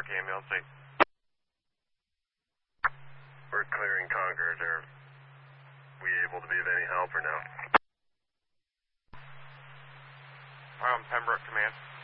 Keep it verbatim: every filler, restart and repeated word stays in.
Milwaukee ambulance. We're clearing Concord. Are we able to be of any help or no? Um, Pembroke Command.